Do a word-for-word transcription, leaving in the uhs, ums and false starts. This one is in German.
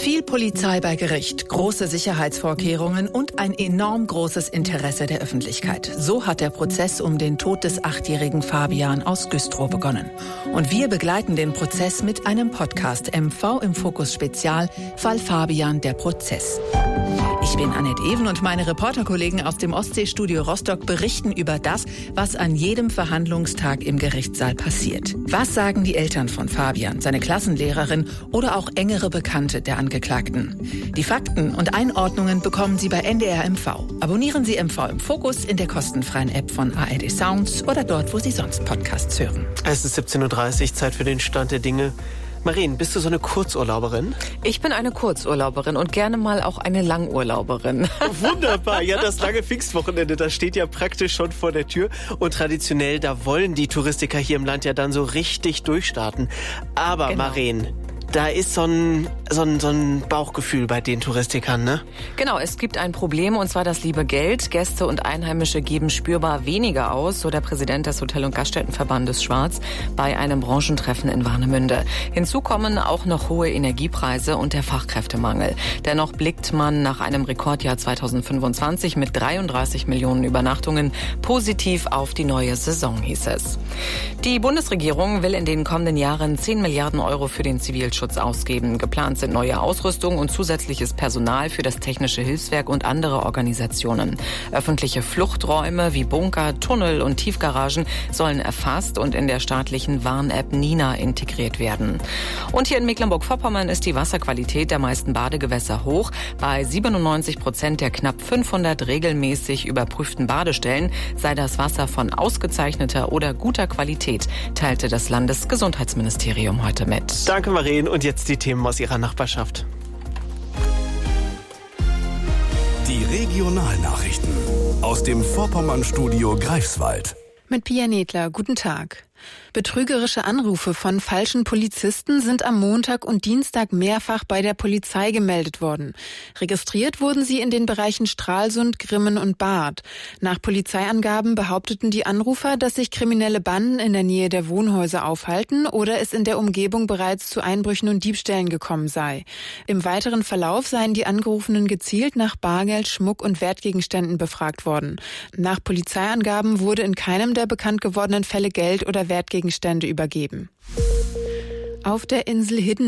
Viel Polizei bei Gericht, große Sicherheitsvorkehrungen und ein enorm großes Interesse der Öffentlichkeit. So hat der Prozess um den Tod des achtjährigen Fabian aus Güstrow begonnen. Und wir begleiten den Prozess mit einem Podcast M V im Fokus Spezial, Fall Fabian, der Prozess. Ich bin Annette Even und meine Reporterkollegen aus dem Ostseestudio Rostock berichten über das, was an jedem Verhandlungstag im Gerichtssaal passiert. Was sagen die Eltern von Fabian, seine Klassenlehrerin oder auch engere Bekannte der Angeklagten? Die Fakten und Einordnungen bekommen Sie bei N D R M V. Abonnieren Sie M V im Fokus in der kostenfreien App von A R D Sounds oder dort, wo Sie sonst Podcasts hören. Es ist siebzehn Uhr dreißig, Zeit für den Stand der Dinge. Marien, bist du so eine Kurzurlauberin? Ich bin eine Kurzurlauberin und gerne mal auch eine Langurlauberin. Wunderbar, ja, das lange Pfingstwochenende, das steht ja praktisch schon vor der Tür. Und traditionell, da wollen die Touristiker hier im Land ja dann so richtig durchstarten. Aber genau. Marien, da ist so ein, so, ein, so ein Bauchgefühl bei den Touristikern, ne? Genau, es gibt ein Problem, und zwar das liebe Geld. Gäste und Einheimische geben spürbar weniger aus, so der Präsident des Hotel- und Gaststättenverbandes Schwarz bei einem Branchentreffen in Warnemünde. Hinzu kommen auch noch hohe Energiepreise und der Fachkräftemangel. Dennoch blickt man nach einem Rekordjahr zweitausendfünfundzwanzig mit dreiunddreißig Millionen Übernachtungen positiv auf die neue Saison, hieß es. Die Bundesregierung will in den kommenden Jahren zehn Milliarden Euro für den Zivilschutz ausgeben. Geplant sind neue Ausrüstung und zusätzliches Personal für das Technische Hilfswerk und andere Organisationen. Öffentliche Fluchträume wie Bunker, Tunnel und Tiefgaragen sollen erfasst und in der staatlichen Warn-App Nina integriert werden. Und hier in Mecklenburg-Vorpommern ist die Wasserqualität der meisten Badegewässer hoch. Bei siebenundneunzig Prozent der knapp fünfhundert regelmäßig überprüften Badestellen sei das Wasser von ausgezeichneter oder guter Qualität, teilte das Landesgesundheitsministerium heute mit. Danke, Marien. Und jetzt die Themen aus Ihrer Nachbarschaft. Die Regionalnachrichten aus dem Vorpommern-Studio Greifswald. Mit Pia Nedler, guten Tag. Betrügerische Anrufe von falschen Polizisten sind am Montag und Dienstag mehrfach bei der Polizei gemeldet worden. Registriert wurden sie in den Bereichen Stralsund, Grimmen und Barth. Nach Polizeiangaben behaupteten die Anrufer, dass sich kriminelle Banden in der Nähe der Wohnhäuser aufhalten oder es in der Umgebung bereits zu Einbrüchen und Diebstählen gekommen sei. Im weiteren Verlauf seien die Angerufenen gezielt nach Bargeld, Schmuck und Wertgegenständen befragt worden. Nach Polizeiangaben wurde in keinem der bekannt gewordenen Fälle Geld oder Wertgegenstände übergeben. Auf der Insel Hidden